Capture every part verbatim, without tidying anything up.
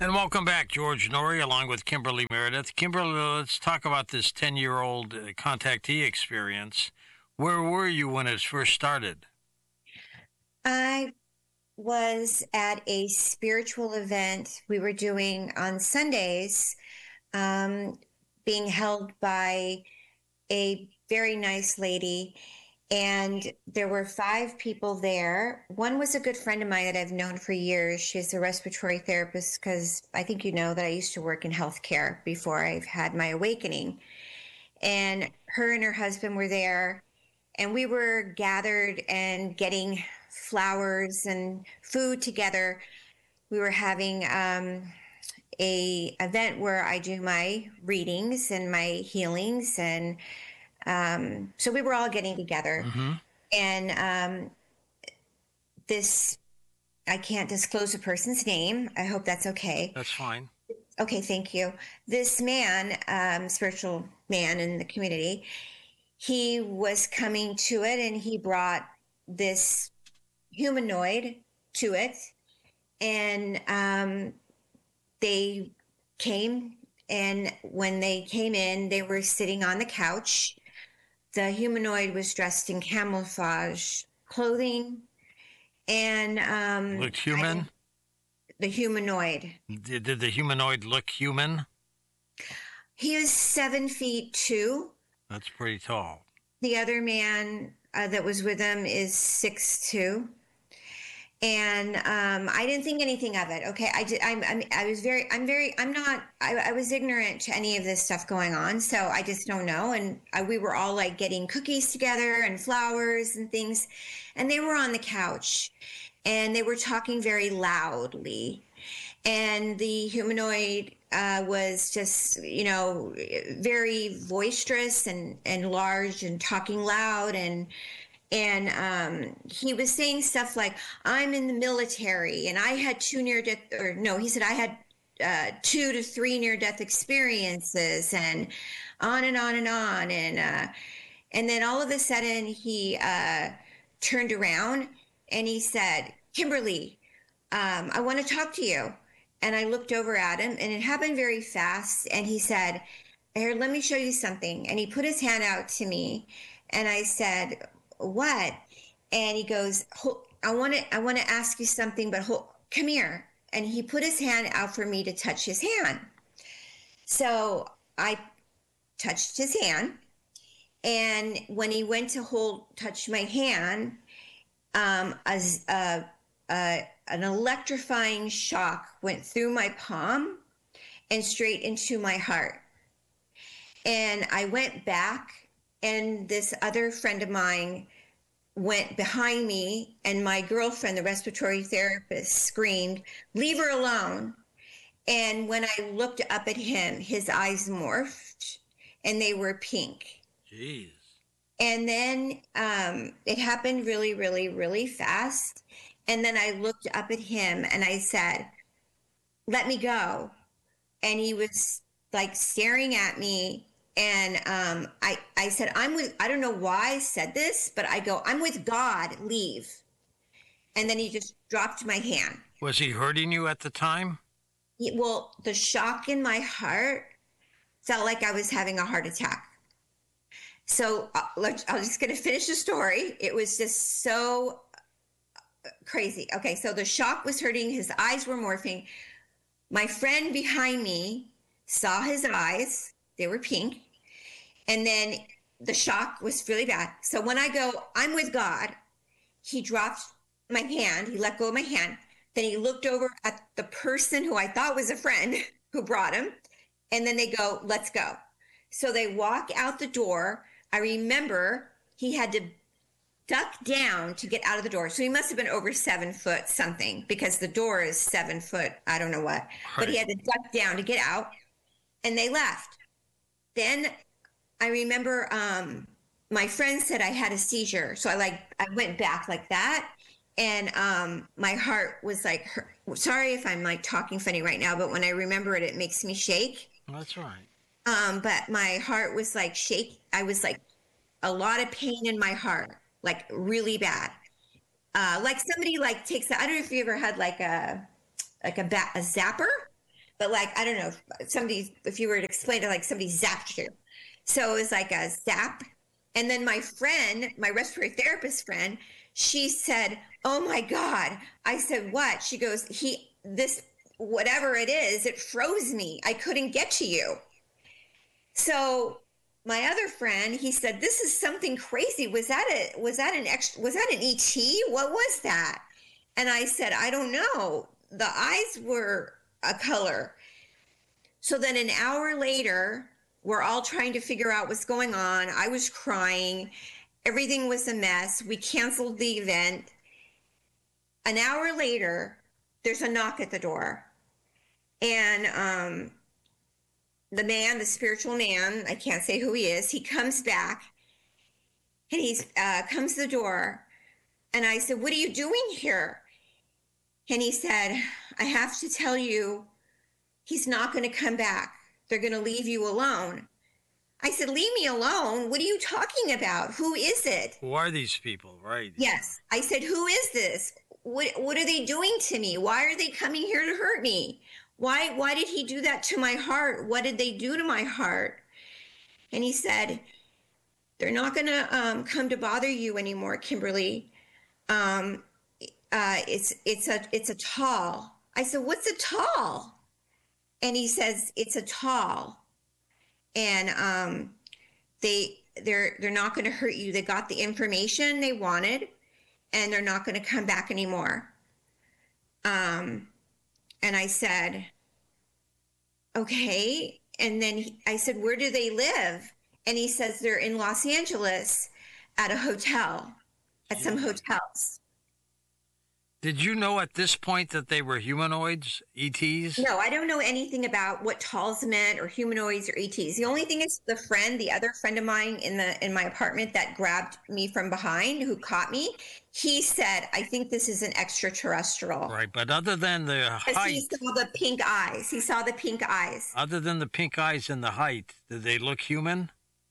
And welcome back, George Norrie, along with Kimberly Meredith. Kimberly, let's talk about this ten-year-old contactee experience. Where were you when it first started? I was at a spiritual event we were doing on Sundays, um, being held by a very nice lady. And there were five people there. One was a good friend of mine that I've known for years. She's a respiratory therapist because I think you know that I used to work in healthcare before I've had my awakening. And her and her husband were there. And we were gathered and getting flowers and food together. We were having um, a event where I do my readings and my healings, and um, so we were all getting together. Mm-hmm. And um, this, I can't disclose a person's name. I hope that's okay. That's fine. Okay, thank you. This man, um, spiritual man in the community, he was coming to it, and he brought this humanoid to it, and um, they came, and when they came in, they were sitting on the couch. The humanoid was dressed in camouflage clothing, and um, looked human. I, the humanoid. Did, did the humanoid look human? He was seven feet two. That's pretty tall. The other man uh, that was with him is six two. And um, I didn't think anything of it. Okay, I did. I'm, I'm. I was very. I'm very. I'm not. I, I was ignorant to any of this stuff going on. So I just don't know. And I, we were all like getting cookies together and flowers and things, and they were on the couch, and they were talking very loudly, and the humanoid uh, was just, you know, very boisterous and and large and talking loud and. And um, he was saying stuff like, I'm in the military and I had two near death, or no, he said I had uh, two to three near death experiences, and on and on and on. And, uh, and then all of a sudden he uh, turned around and he said, Kimberly, um, I want to talk to you. And I looked over at him, and it happened very fast. And he said, here, let me show you something. And he put his hand out to me, and I said, what? And he goes, I want to I want to ask you something, but hold, come here. And he put his hand out for me to touch his hand. So I touched his hand, and when he went to hold touch my hand, um, a, a, a, an electrifying shock went through my palm and straight into my heart. And I went back, and this other friend of mine went behind me, and my girlfriend, the respiratory therapist, screamed, leave her alone. And when I looked up at him, his eyes morphed, and they were pink. Jeez. And then um, it happened really, really, really fast. And then I looked up at him, and I said, let me go. And he was like staring at me. And um, I, I said, I'm with, I don't know why I said this, but I go, I'm with God, leave. And then he just dropped my hand. Was he hurting you at the time? He, well, the shock in my heart felt like I was having a heart attack. So uh, let, I'm just going to finish the story. It was just so crazy. Okay, so the shock was hurting. His eyes were morphing. My friend behind me saw his eyes. They were pink. And then the shock was really bad. So when I go, I'm with God, he dropped my hand. He let go of my hand. Then he looked over at the person who I thought was a friend who brought him. And then they go, let's go. So they walk out the door. I remember he had to duck down to get out of the door. So he must have been over seven foot something, because the door is seven foot. I don't know what. Right. But he had to duck down to get out. And they left. Then I remember um, my friend said I had a seizure. So I like I went back like that. And um, my heart was like, sorry if I'm like talking funny right now, but when I remember it, it makes me shake. That's right. Um, but my heart was like shake. I was like a lot of pain in my heart, like really bad. Uh, like somebody like takes, I don't know if you ever had like a, like a, ba- a zapper. but like, I don't know, if somebody, if you were to explain it, like somebody zapped you. So it was like a zap. And then my friend, my respiratory therapist friend, she said, "Oh my God." I said, "What?" She goes, he, this, whatever it is, it froze me. I couldn't get to you. So my other friend, he said, "This is something crazy. Was that a, was that an extra, was that an E T? What was that?" And I said, "I don't know. The eyes were a color." So then an hour later, we're all trying to figure out what's going on. I was crying. Everything was a mess. We canceled the event. An hour later, there's a knock at the door. And um, the man, the spiritual man, I can't say who he is, he comes back and he uh, comes to the door. And I said, "What are you doing here?" And he said, "I have to tell you, he's not going to come back. They're going to leave you alone." I said, "Leave me alone? What are you talking about? Who is it?" Who are these people? Right. Yes. I said, "Who is this? What What are they doing to me? Why are they coming here to hurt me? Why Why did he do that to my heart? What did they do to my heart?" And he said, "They're not going to um, come to bother you anymore, Kimberly. Um, uh, it's it's a it's a tall." I said, "What's a tall?" And he says, "It's a tall, and um, they they're they're not going to hurt you. They got the information they wanted, and they're not going to come back anymore." Um, and I said, "Okay." And then he, I said, "Where do they live?" And he says they're in Los Angeles at a hotel, at some hotels. Did you know at this point that they were humanoids, E Ts? No, I don't know anything about what talls meant or humanoids or E Ts. The only thing is the friend, the other friend of mine in the in my apartment that grabbed me from behind, who caught me, he said, "I think this is an extraterrestrial." Right, but other than the Because height, he saw the pink eyes. He saw the pink eyes. other than the pink eyes and the height, did they look human?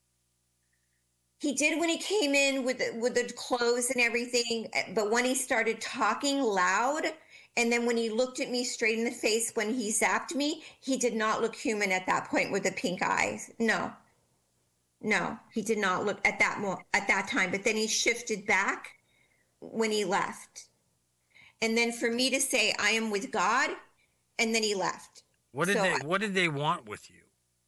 He did when he came in with the, with the clothes and everything, but when he started talking loud, and then when he looked at me straight in the face when he zapped me, he did not look human at that point with the pink eyes. No, no, he did not look at that mo- at that time. But then he shifted back when he left, and then for me to say, "I am with God," and then he left. What did So they I- What did they want with you?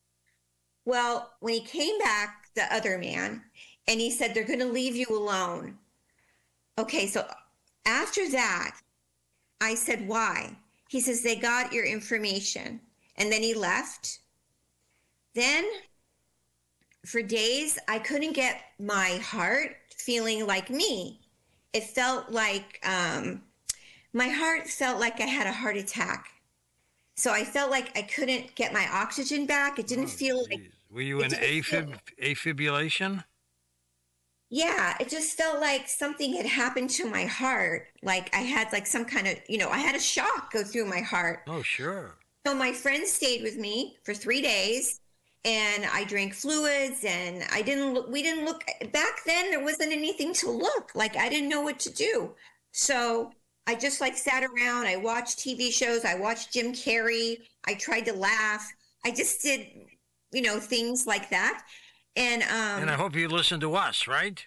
Well, when he came back, the other man, and he said, "They're going to leave you alone." Okay, so after that, I said, "Why?" He says, "They got your information." And then he left. Then for days, I couldn't get my heart feeling like me. It felt like um, my heart felt like I had a heart attack. So I felt like I couldn't get my oxygen back. It didn't Oh, feel like, geez. Were you it in didn't feel- afib afibrillation? yeah, it just felt like something had happened to my heart. Like I had like some kind of, you know, I had a shock go through my heart. Oh, sure. So my friend stayed with me for three days and I drank fluids and I didn't look, we didn't look back then. There wasn't anything to look like. I didn't know what to do. So I just like sat around. I watched T V shows. I watched Jim Carrey. I tried to laugh. I just did, you know, things like that. And, um, And I hope you listened to us, right?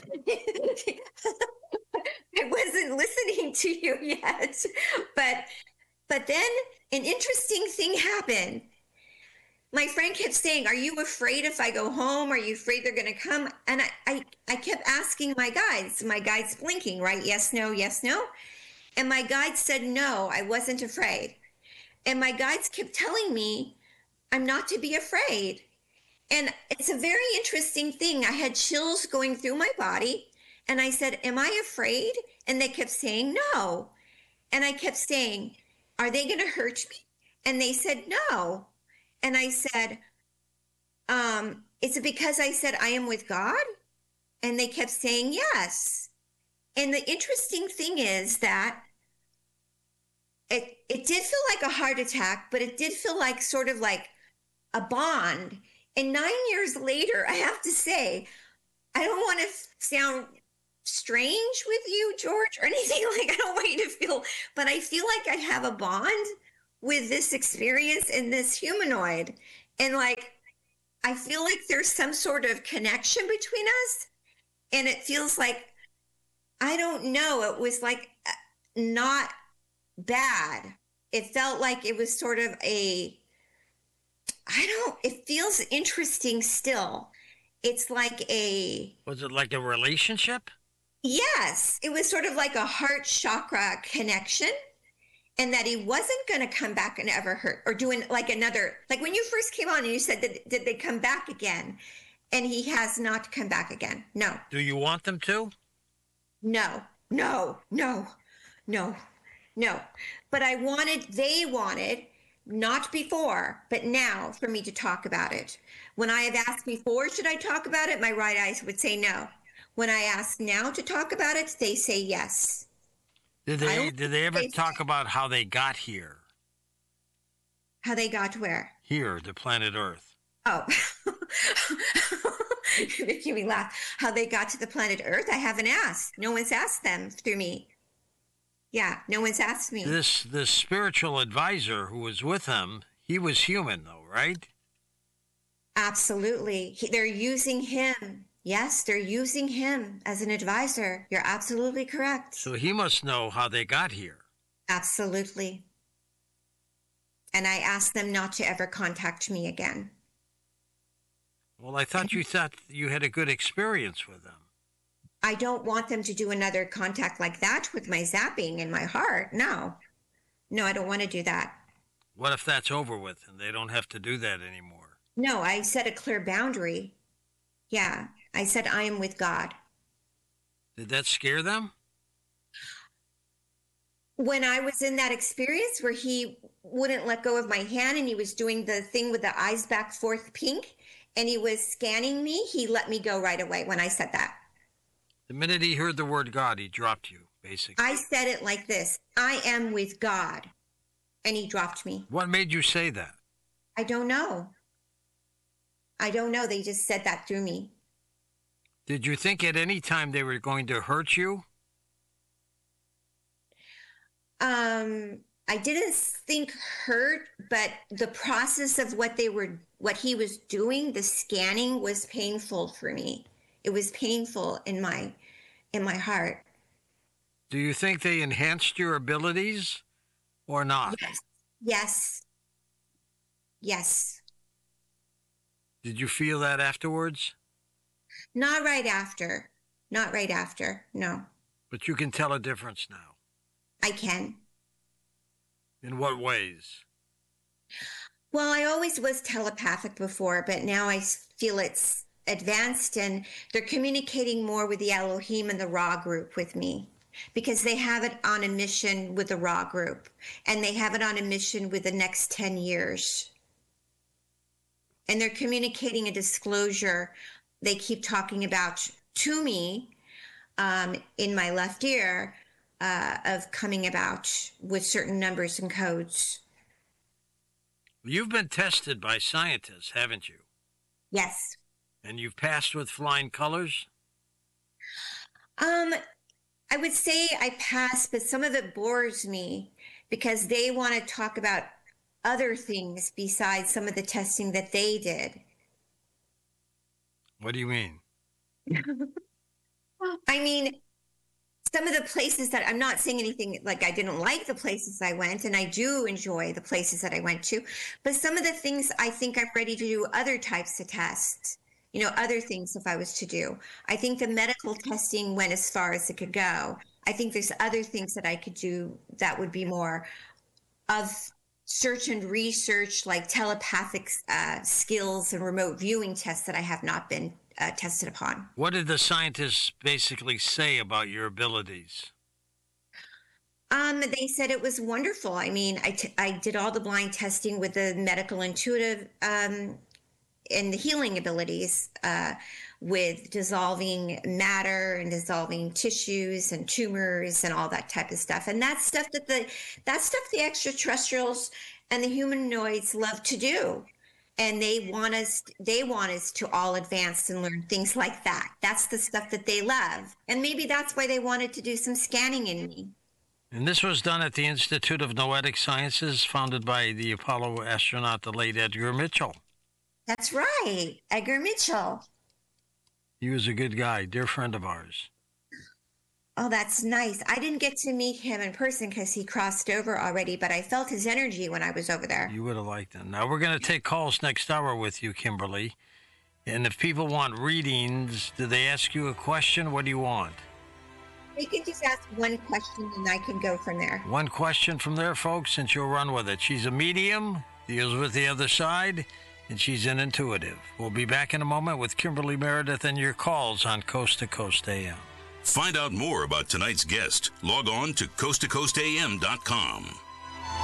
I wasn't listening to you yet, but but then an interesting thing happened. My friend kept saying, "Are you afraid if I go home? Are you afraid they're going to come?" And I, I I kept asking my guides. My guides blinking, right? Yes, no, yes, no. And my guide said, "No, I wasn't afraid." And my guides kept telling me, "I'm not to be afraid." And it's a very interesting thing. I had chills going through my body. And I said, "Am I afraid?" And they kept saying, "No." And I kept saying, "Are they going to hurt me?" And they said, "No." And I said, um, "Is it because I said I am with God?" And they kept saying, "Yes." And the interesting thing is that it, it did feel like a heart attack, but it did feel like sort of like a bond. And nine years later, I have to say, I don't want to sound strange with you, George, or anything like, I don't want you to feel, but I feel like I have a bond with this experience and this humanoid. And like, I feel like there's some sort of connection between us. And it feels like, I don't know, it was like not bad. It felt like it was sort of a, I don't, it feels interesting still. It's like a, Was it like a relationship? yes, it was sort of like a heart chakra connection. And that he wasn't going to come back and ever hurt or doing like another, like when you first came on and you said that, did they come back again? And he has not come back again. No, Do you want them to? no, no, no, no, no. But I wanted, they wanted, not before, but now for me to talk about it. When I have asked before, should I talk about it? My right eyes would say no. When I ask now to talk about it, they say yes. Did I they don't did they ever think they- talk about how they got here? How they got where? Here, to planet Earth. Oh, you're making me laugh. How they got to the planet Earth? I haven't asked. No one's asked them through me. Yeah, no one's asked me. This this spiritual advisor who was with them, he was human though, right? Absolutely. He, they're using him. Yes, they're using him as an advisor. You're absolutely correct. So he must know how they got here. Absolutely. And I asked them not to ever contact me again. Well, I thought you thought you had a good experience with them. I don't want them to do another contact like that with my zapping in my heart. No. No, I don't want to do that. What if that's over with and they don't have to do that anymore? No, I set a clear boundary. Yeah, I said I am with God. Did that scare them? When I was in that experience where he wouldn't let go of my hand and he was doing the thing with the eyes back forth pink and he was scanning me, he let me go right away when I said that. The minute he heard the word God, he dropped you, basically. I said it like this, I am with God. And he dropped me. What made you say that? I don't know. I don't know. They just said that through me. Did you think at any time they were going to hurt you? Um, I didn't think hurt, but the process of what they were, what he was doing, the scanning was painful for me. It was painful in my, in my heart. Do you think they enhanced your abilities or not? Yes. Yes. Yes. Did you feel that afterwards? Not right after. Not right after. No, But you can tell a difference now. I can. In what ways? Well, I always was telepathic before, but now I s- feel it's advanced and they're communicating more with the Elohim and the Ra group with me because they have it on a mission with the Ra group and they have it on a mission with the next ten years. And they're communicating a disclosure they keep talking about to me um, in my left ear uh, of coming about with certain numbers and codes. You've been tested by scientists, haven't you? Yes. And you've passed with flying colors? Um, I would say I pass, but some of it bores me because they want to talk about other things besides some of the testing that they did. What do you mean? I mean, some of the places that I'm not saying anything like I didn't like the places I went, and I do enjoy the places that I went to, but some of the things I think I'm ready to do other types of tests, you know, other things if I was to do. I think the medical testing went as far as it could go. I think there's other things that I could do that would be more of search and research, like telepathic uh, skills and remote viewing tests that I have not been uh, tested upon. What did the scientists basically say about your abilities? Um, they said it was wonderful. I mean, I, t- I did all the blind testing with the medical intuitive um, and the healing abilities uh, with dissolving matter and dissolving tissues and tumors and all that type of stuff. And that's stuff that the that's stuff the extraterrestrials and the humanoids love to do. And they want us they want us to all advance and learn things like that. That's the stuff that they love. And maybe that's why they wanted to do some scanning in me. And this was done at the Institute of Noetic Sciences, founded by the Apollo astronaut, the late Edgar Mitchell. That's right, Edgar Mitchell. He was a good guy, dear friend of ours. Oh, that's nice. I didn't get to meet him in person because he crossed over already, but I felt his energy when I was over there. You would have liked him. Now, we're going to take calls next hour with you, Kimberly. And if people want readings, do they ask you a question? What do you want? They can just ask one question and I can go from there. One question from there, folks, and she'll run with it. She's a medium, deals with the other side, and she's an intuitive. We'll be back in a moment with Kimberly Meredith and your calls on Coast to Coast A M. Find out more about tonight's guest. Log on to coast to coast a m dot com.